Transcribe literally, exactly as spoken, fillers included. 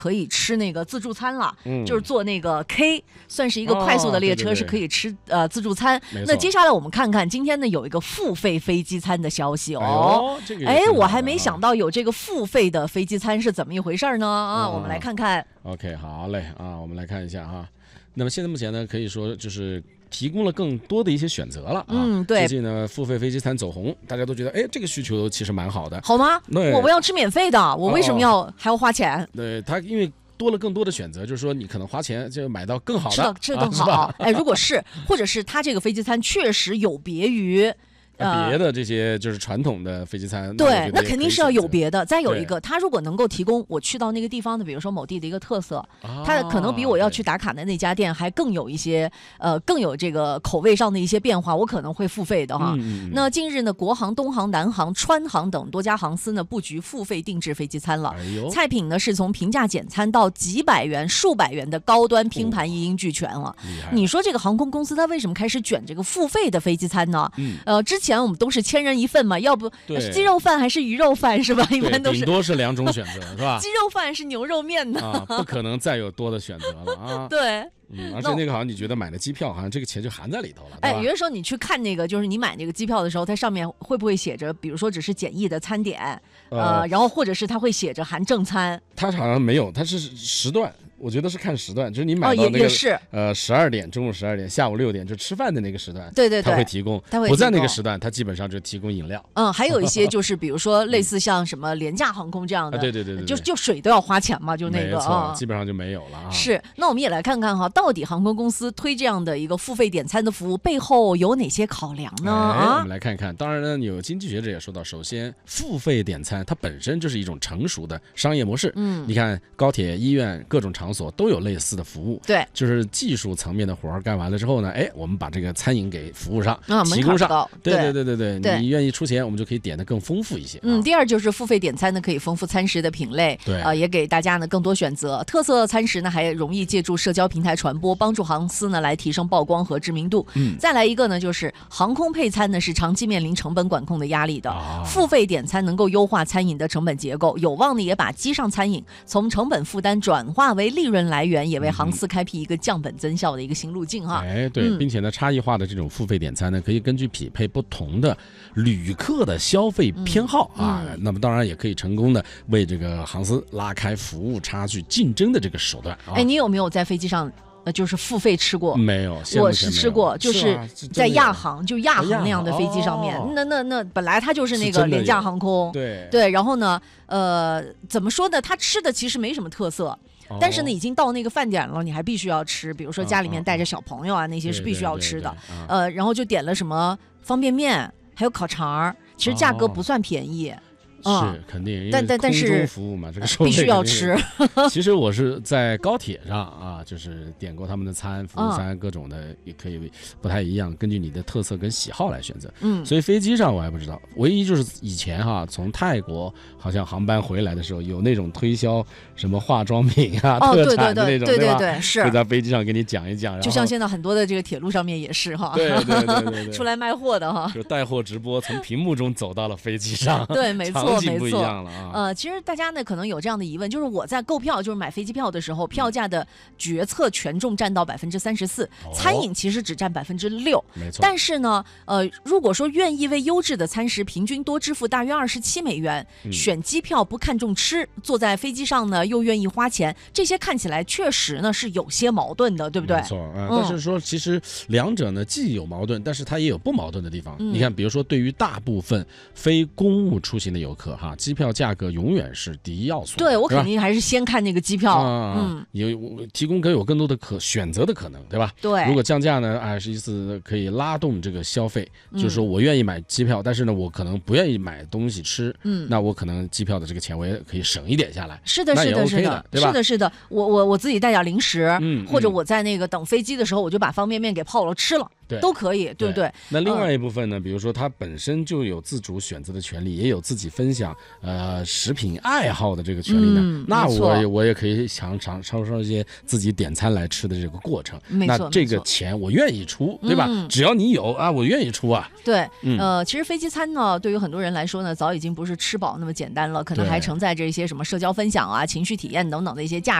可以吃那个自助餐了，嗯、就是坐那个 K， 算是一个快速的列车，哦、对对对是可以吃呃自助餐。那接下来我们看看今天呢有一个付费飞机餐的消息哦。哎，这个、哎我还没想到有这个付费的飞机餐是怎么一回事呢？啊，我们来看看。 OK， 好嘞啊，我们来看一下哈。那么现在目前呢，可以说就是提供了更多的一些选择了啊。 嗯，对。 最近呢，付费飞机餐走红，大家都觉得，哎，这个需求其实蛮好的。 好吗？对，我我要吃免费的，我为什么要、哦、还要花钱？ 对，他因为多了更多的选择，就是说你可能花钱就买到更好的， 吃到吃更好。啊、哎，如果是，或者是他这个飞机餐确实有别于。 别的这些就是传统的飞机餐， 对，那肯定是要有别的。再有一个，他如果能够提供我去到那个地方的，比如说某地的一个特色，他可能比我要去打卡的那家店还更有一些呃更有这个口味上的一些变化，我可能会付费的哈。嗯、那近日呢，国航、东航、南航、川航等多家航司呢布局付费定制飞机餐了。哎、菜品呢是从平价简餐到几百元、数百元的高端拼盘一应俱全了。你说这个航空公司它为什么开始卷这个付费的飞机餐呢？嗯、呃，之前。我们都是千人一份嘛，要不鸡肉饭还是鱼肉饭是吧？一般都是顶多是两种选择是吧？ 鸡肉饭是牛肉面的、 啊，不可能再有多的选择了啊！ 对。 嗯，而且那个好像你觉得买的机票好像这个钱就含在里头了。 哎，有的时候你去看那个，就是你买那个机票的时候，它上面会不会写着，比如说只是简易的餐点，呃，呃然后或者是它会写着含正餐？ 它好像没有，它是时段。我觉得是看时段，就是你买到那个、 哦、也也是呃十二点，中午十二点，下午六点就吃饭的那个时段， 对对对， 他会提供。 他会不在那个时段，他基本上就提供饮料。 嗯，还有一些就是比如说类似像什么廉价航空这样的， 啊、对, 对对对对， 就就水都要花钱嘛，就那个啊、嗯，基本上就没有了啊。 是，那我们也来看看哈，到底航空公司推这样的一个付费点餐的服务背后有哪些考量呢？ 哎、 啊， 我们来看看。当然呢，有经济学者也说到，首先付费点餐它本身就是一种成熟的商业模式。嗯，你看高铁、医院各种场所都有类似的服务， 对， 就是技术层面的活儿干完了之后呢，哎，我们把这个餐饮给服务上， 啊、 提供上， 对对对对对对，你愿意出钱，我们就可以点得更丰富一些。 嗯，第二就是付费点餐呢，可以丰富餐食的品类， 对， 呃，也给大家呢更多选择。特色餐食呢，还容易借助社交平台传播，帮助航司呢来提升曝光和知名度。嗯，再来一个呢，就是航空配餐呢是长期面临成本管控的压力的，啊、付费点餐能够优化餐饮的成本结构，有望呢也把机上餐饮从成本负担转化为利润来源，也为航司开辟一个降本增效的一个新路径哈。 哎，对，嗯、并且呢，差异化的这种付费点餐呢，可以根据匹配不同的旅客的消费偏好、嗯、啊、嗯，那么当然也可以成功的为这个航司拉开服务差距竞争的这个手段。啊、 哎，你有没有在飞机上？呃，就是付费吃过？ 没有， 我是吃过，就是在亚航， 啊、 就亚航那样的飞机上面。哦、那那那本来它就是那个廉价航空， 对对。然后呢，呃，怎么说呢？它吃的其实没什么特色。哦、但是呢，已经到那个饭点了，你还必须要吃。比如说家里面带着小朋友啊，哦、那些是必须要吃的。 对对对对呃，然后就点了什么方便面，还有烤肠，其实价格不算便宜。 哦是肯定， 但但但是服务嘛，这个收必须要吃。 其实我是在高铁上啊，就是点过他们的餐，服务餐各种的也可以不太一样，根据你的特色跟喜好来选择。嗯，所以飞机上我还不知道，唯一就是以前哈，从泰国好像航班回来的时候有那种推销什么化妆品啊、 哦、 特产的那种， 对对对吧？ 对对，是会在飞机上给你讲一讲， 就像现在很多的这个铁路上面也是哈， 对对对对对， 出来卖货的哈， 就带货直播从屏幕中走到了飞机上， 对，没错没错， 不一样了。 呃，其实大家呢可能有这样的疑问，就是我在购票，就是买飞机票的时候，票价的决策权重占到百分之三十四，餐饮其实只占百分之六， 没错。 但是呢，呃，如果说愿意为优质的餐食平均多支付大约二十七美元，嗯、选机票不看重吃，坐在飞机上呢又愿意花钱，这些看起来确实呢是有些矛盾的，对不对？ 没错啊、呃嗯。但是说其实两者呢既有矛盾，但是它也有不矛盾的地方。嗯、你看，比如说对于大部分非公务出行的游客哈，机票价格永远是第一要素。 对，我肯定还是先看那个机票， 啊、嗯，有提供给我更多的可选择的可能，对吧？ 对， 如果降价呢，哎，是一次可以拉动这个消费，嗯、就是说我愿意买机票，但是呢，我可能不愿意买东西吃，嗯，那我可能机票的这个钱我也可以省一点下来。 是的，是的， OK、 是的， 对吧？ 是的，是的，我我我自己带点零食，嗯，或者我在那个等飞机的时候，我就把方便面给泡了吃了。 都可以，对不对？ 那另外一部分呢，比如说他本身就有自主选择的权利，也有自己分享呃食品爱好的这个权利呢， 嗯、 那我也我也可以想尝尝尝一些自己点餐来吃的这个过程。那这个钱我愿意出，对吧？嗯、只要你有啊，我愿意出啊。 对，嗯、呃，其实飞机餐呢，对于很多人来说呢，早已经不是吃饱那么简单了，可能还承载着一些什么社交分享啊、情绪体验等等的一些价值。